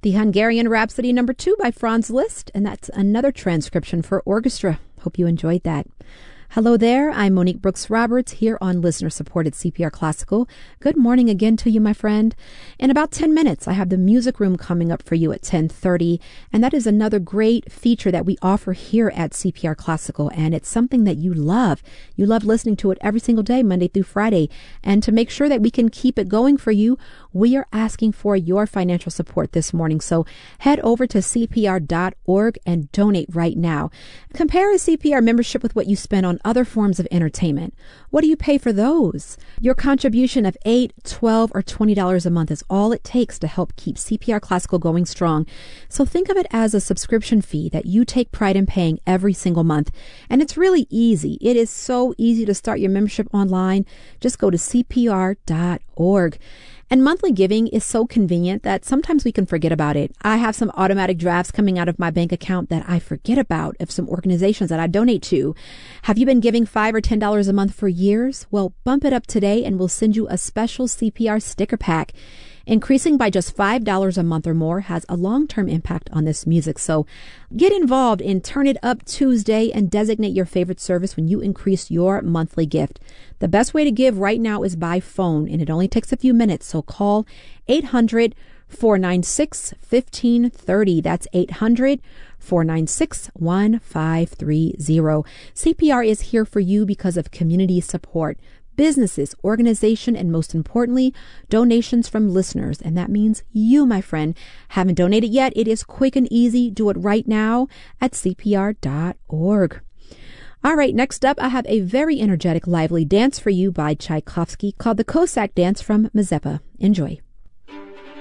The Hungarian Rhapsody No. 2 by Franz Liszt, and that's another transcription for orchestra. Hope you enjoyed that. Hello there, I'm Monique Brooks Roberts here on listener-supported CPR Classical. Good morning again to you, my friend. In about 10 minutes, I have the music room coming up for you at 10:30, and that is another great feature that we offer here at CPR Classical, and it's something that you love. You love listening to it every single day, Monday through Friday, and to make sure that we can keep it going for you, we are asking for your financial support this morning. So head over to CPR.org and donate right now. Compare a CPR membership with what you spend on other forms of entertainment. What do you pay for those? Your contribution of $8, $12, or $20 a month is all it takes to help keep CPR Classical going strong. So think of it as a subscription fee that you take pride in paying every single month. And it's really easy. It is so easy to start your membership online. Just go to CPR.org. And monthly giving is so convenient that sometimes we can forget about it. I have some automatic drafts coming out of my bank account that I forget about of some organizations that I donate to. Have you been giving $5 or $10 a month for years? Well, bump it up today and we'll send you a special CPR sticker pack. Increasing by just $5 a month or more has a long-term impact on this music. So get involved in Turn It Up Tuesday and designate your favorite service when you increase your monthly gift. The best way to give right now is by phone, and it only takes a few minutes. So call 800-496-1530. That's 800-496-1530. CPR is here for you because of community support. Businesses, organization, and most importantly, donations from listeners. And that means you, my friend, haven't donated yet. It is quick and easy. Do it right now at CPR.org. All right, next up, I have a very energetic, lively dance for you by Tchaikovsky called the Cossack Dance from Mazeppa. Enjoy.